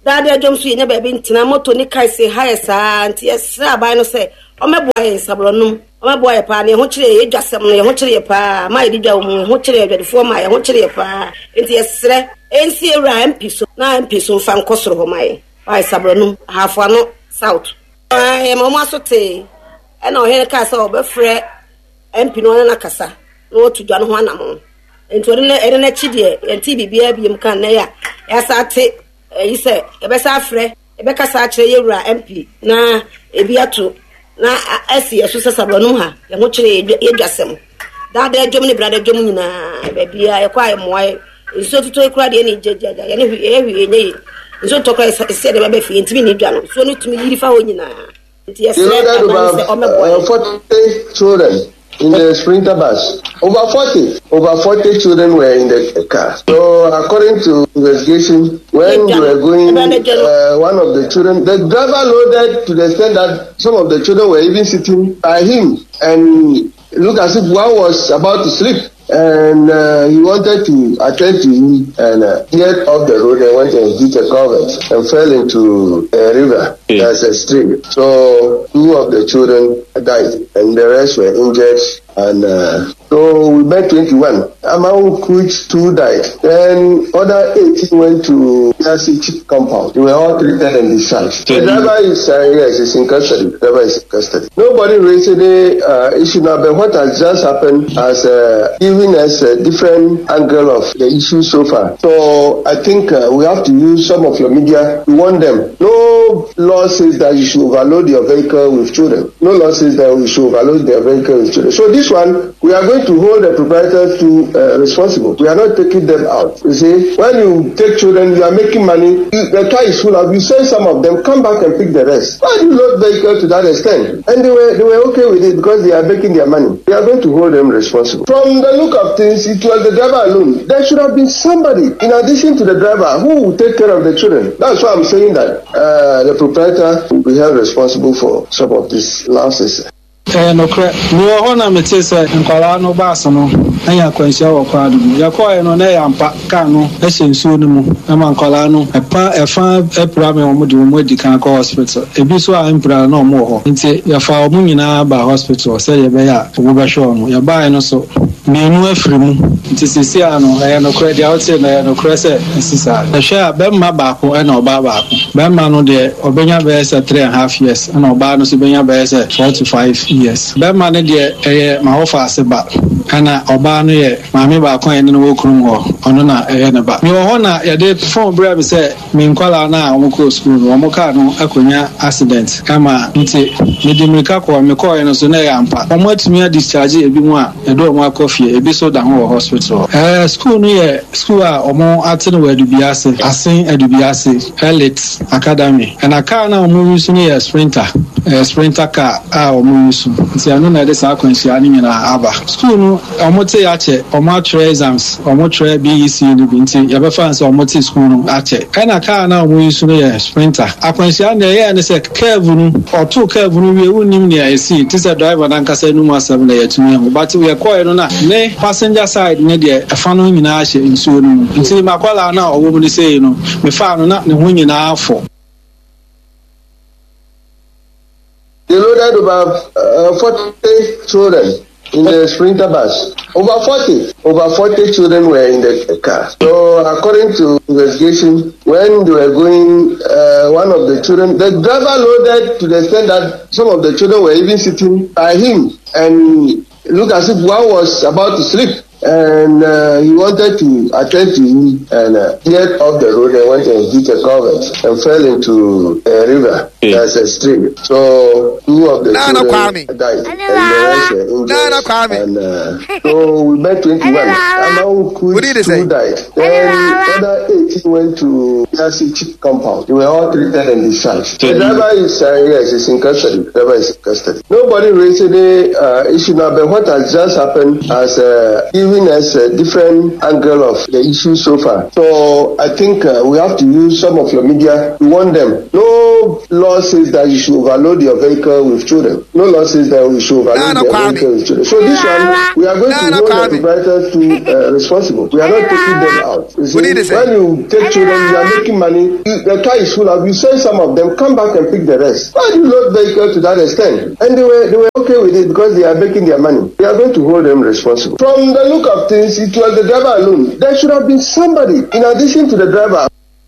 Dada jom so nya baby ntina moto ni kai se ha esa nti esra aban no se o meboa ye sabronum o meboa ye pa ne ho kire ye dwasem no ye ho kire ye pa ma ye dwa mu ho kire ye dwadefo ma ye ho kire ye pa nti esre ensi ewra MP so na MP so fa nkosoro ho ma ye ai sabronum hafo no south ai mo ma so te e na o he ka se o be frɛ MP no na kasa no to dwa no ho anam nti ori na chidie enti bibia biem kan na ya sa te you say ebesa frɛ ebeka sa kire yewura MP na ebiato na asi eso sabronum ha ye ho kire ye dwasem dada dwom ni brada dwom nyina bibia ye kwa ye moa nso tutu ekura de ni jejeja ye ne hwie nye nso tokra se de baba fi ntimi ni dwa no so no tumi yiri fa ho nyina nti ye frɛ about 40 children in the Sprinter bus. Over 40 children were in the car. So according to investigation, when we were going, one of the children, the driver loaded to the extent that some of the children were even sitting by him and looked as if one was about to sleep. And he wanted to attend to him and get off the road and went and hit a culvert and fell into a river. There's a stream. So 2 of the children died and the rest were injured. And so we met 21, among which 2 died. Then other 18 went to Chip compound. They were all treated and discharged. The driver is is in custody. The driver is in custody. Nobody raised any issue now, but what has just happened has given us a different angle of the issue so far. So I think we have to use some of your media to warn them. No law says that you should overload your vehicle with children. No law says that we should overload their vehicle with children. So this one, we are going to hold the proprietors to responsible. We are not taking them out. You see, when you take children, you are making money. The car is full of. You send some of them, come back and pick the rest. Why do you load vehicles to that extent? And they were okay with it because they are making their money. We are going to hold them responsible. From the look of things, it was the driver alone. There should have been somebody in addition to the driver who will take care of the children. That's why I'm saying that the proprietor will be held responsible for some of these losses. No crap. No honor me say nkwala no baso no anya kwansia wo kwa do yakwa no na yampa ka no ehyensuo no mu na nkwala no efa epra me wo de wo medical hospital ebi so a empra na omo ho nti yafa omo nyina ba hospital say ye be ya obo be show no ya ba no so menu afiri mu nti sisi ano no crap dia wote na no crap say sisa ehwe be mma ba ko na oba ba ko be mma no de obenya be say 3.5 years na oba no so benya be say 45 years. Bema ne de ma ho fa ase ba. Ana oba no ye maame ba kon ene no wokurum ho. Ono na ne ba. Me ho na ye de phone bra be say me nkwala na omko school no omka no akonya accident. Kama nti me de mirika ko me ko ye no so na ya ampa. Omo atumi a discharge ebi mu a e do omo akofie ebi so da ho hospital. School no ye school a omo atene wa adubiase. Asen adubiase Elite Academy. And car na omo use no ye sprinter car a omo use. Nti ano na de sa kwansia ni nyina aba. School no omo te ya che omo atre exams omo tre BEC ni binti ya be fan so omo te school no ache. Kana car na omo use no ye sprinter. Akwansia na ye ne se curve no auto curve no we unim ne AC. Ti se driver na nkasa nu mu asem na ye tumi ho. But we call no na ne passenger side ne de afa no nyina ahye nsuo no. Nti makwala na owo mu ne sei no me fa no na ne ho nyina afọ. They loaded about 40 children in the Sprinter bus. Over 40 children were in the car. So according to investigation, when they were going, one of the children, the driver loaded to the extent that some of the children were even sitting by him and looked as if one was about to sleep. And he wanted to attend to him and get off the road and went and hit a culvert and fell into a river. There's a stream. So 2 of the children died and the rest were injured. And so we met 21. Among which 2 died. Then other 18 went to Chip compound. They were all treated and discharged. The driver is in custody. The driver is in custody. Nobody raised any issue now, but what has just happened has giving us a different angle of the issue so far. So I think we have to use some of your media to warn them. No no law says that you should overload your vehicle with children. No law says that you should overload your vehicle with children. So this one, we are going to hold the proprietors to responsible. We are not taking them out. You see, when you take children, you are making money. The car is full of. You send some of them, come back and pick the rest. Why do you load vehicles to that extent? And they were okay with it because they are making their money. We are going to hold them responsible. From the look of things, it was the driver alone. There should have been somebody in addition to the driver.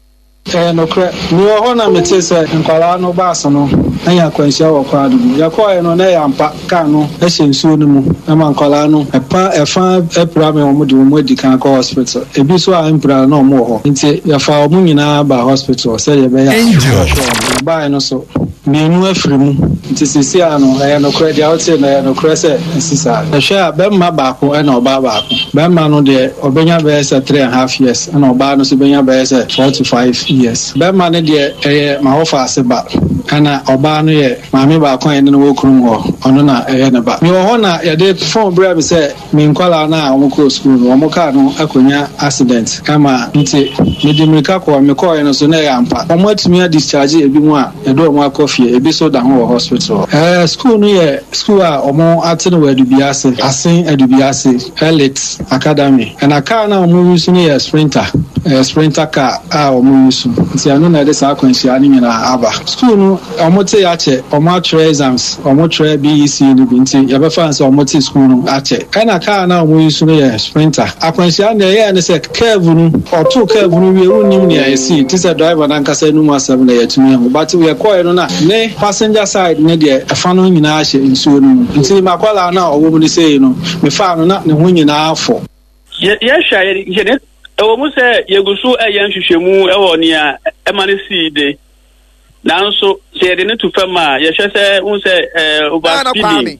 No crap. No one am it is in Colano Bassano. I am quite sure. Yakoy no Nayampa Cano, Essensuno, Aman Colano, a farm, a problem with the Canco Hospital. A biswa emperor no more. It's a far munina by hospital, say a bay. Buy no so. Me no free. It is Siano, I am no credit outside, I am no crescent, and Sisa. The share Bemma Bako and Obaba. Bemma no de Obenya Bears at 3.5 years, and Obano Subenya Bears at 45 years. Bemma de my offer seba, and Obano ye, Mammy Bako and the workroom or Onona Enaba. You honor a day phone brave say, Minkola na Omoko school, Omokano, Akunya accident. Kama Nti, Midimikako, Miko and Sonayampa. How much me discharge a bit more, and do more coffee, a bit so down hospital. School near school or more at where to be asked, Asin and to be asked, Elite Academy. And a car now moves near a sprinter car, our moves. See, I know that this are concerning in our school. Or mote ache, or more exams, or more BEC in the Binti, ever fans or mote school ache. And a car now moves near a sprinter. I consider the air and say, Kevin or two Kevin, we will near see. It is a driver and Casa Numa 7 to me, but we are quite on that. Nay, passenger side, Nadia, a funnel in Ashe in Sweden. Until Makola now, a woman say, you know, me found not the winning hour for. Yes, I get it. Almost say, you go so a young Shishamu, or near a money seed. Now, so say, they need to come. Yes, I say, who say, over speeding.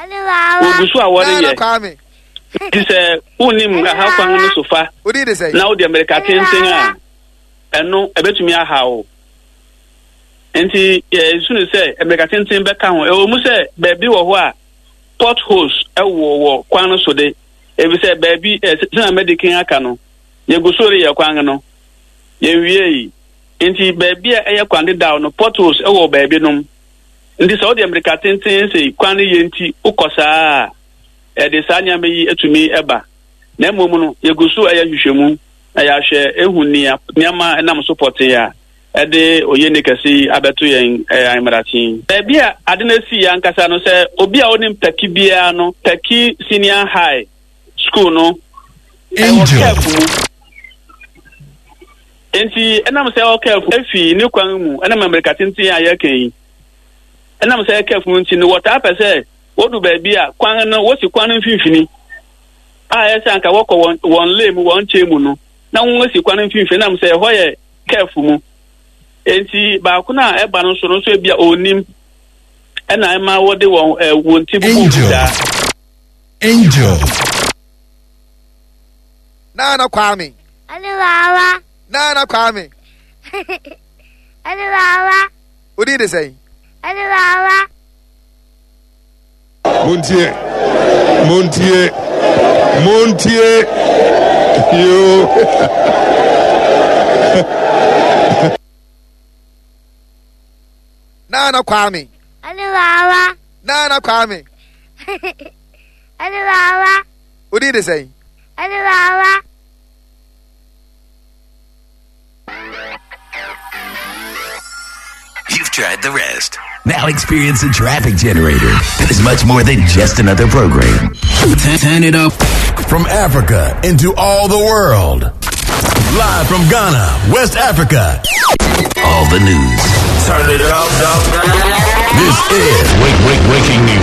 This unim how can so far. What did they say? Now the American singer and no a bit to me how. And he soon as say American thing back on almost say baby or what potholes a war quano so they if we say baby medical cano. You go sorry your quangano. Ye and he baby a quantity down potholes a baby num. And this all the American thing say quani yenti ukosa. Desanya me to me eba. Nemono, Yagusu aya Yushemu, Ayashe, Ehunia, Niama, and I'm supporting ya. Ede Oyenikasi, Abatuyan, Imaratin. Ebia, I didn't see young Casano say, Obia onim Tekibiano, Teki Senior High School, no. Careful. And see, and I'm say, careful. If you knew Kwangu, and I'm a Mercatinti Ayaki. And I'm say, careful, in what I say. What do baby? Quang what's your quantum fifty? I sank a walk one limb, one chemuno. Now, unless you quantum fifty, I'm say, why careful. And see, Bakuna, a balance on so be own him. And I'm what they want to Angel. Nana Kwame. Nana Kwame. What did they say? Montier, you. Nana Kwame. Nana Kwame. What did they say? You've tried the rest. Now experience a traffic generator that is much more than just another program. Turn it up. From Africa into all the world. Live from Ghana, West Africa. All the news. Turn it up, dog. This is Waking News.